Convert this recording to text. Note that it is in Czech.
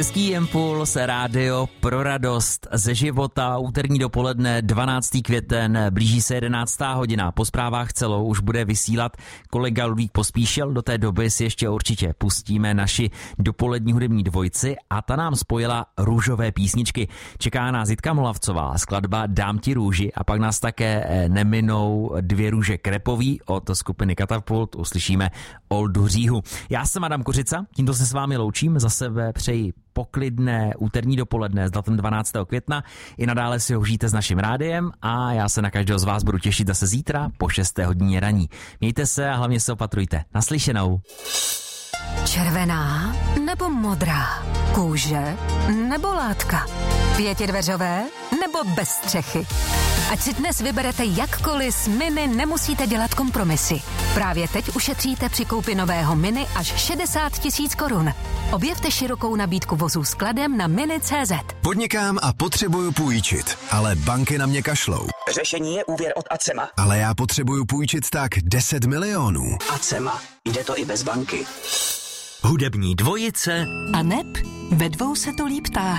Český impuls, rádio pro radost ze života, úterní dopoledne, 12. květen, blíží se 11. hodina. Po zprávách celou už bude vysílat kolega Ludvík Pospíšil. Do té doby si ještě určitě pustíme naši dopolední hudební dvojici a ta nám spojila růžové písničky. Čeká nás Jitka Molavcová, skladba Dám ti růži a pak nás také neminou Dvě růže krepový od skupiny Katapult. Uslyšíme Oldu Říhu. Já jsem Adam Kořica, tímto se s vámi loučím, za sebe přeji poklidné úterní dopoledne s datem 12. května. I nadále si ho užijte s naším rádiem a já se na každého z vás budu těšit zase zítra po 6. hodině raní. Mějte se a hlavně se opatrujte. Naslyšenou. Červená nebo modrá? Kůže nebo látka? Pětidveřové nebo bez střechy? Ať si dnes vyberete jakkoliv, s Mini nemusíte dělat kompromisy. Právě teď ušetříte při koupi nového Mini až 60 000 korun. Objevte širokou nabídku vozů s kladem na Mini.cz. Podnikám a potřebuju půjčit, ale banky na mě kašlou. Řešení je úvěr od Acema. Ale já potřebuju půjčit tak 10 milionů. Acema. Jde to i bez banky. Hudební dvojice A neb ve dvou se to líp táhne.